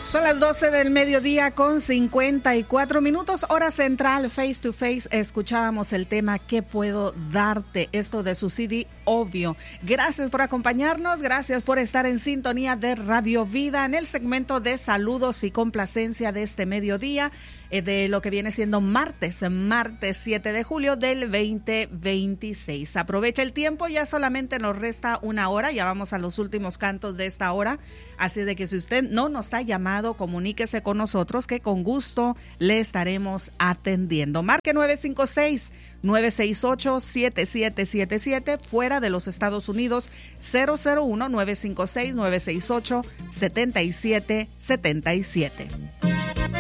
Son las 12 del mediodía con 54 minutos, hora central, Face to Face. Escuchábamos el tema ¿Qué puedo darte? Esto de su CD, Obvio. Gracias por acompañarnos, gracias por estar en sintonía de Radio Vida en el segmento de saludos y complacencia de este mediodía, de lo que viene siendo martes 7 de julio del 2026. Aprovecha el tiempo, ya solamente nos resta una hora, ya vamos a los últimos cantos de esta hora, así de que si usted no nos ha llamado, comuníquese con nosotros que con gusto le estaremos atendiendo. Marque 956-968-7777, fuera de los Estados Unidos 001-956-968-7777.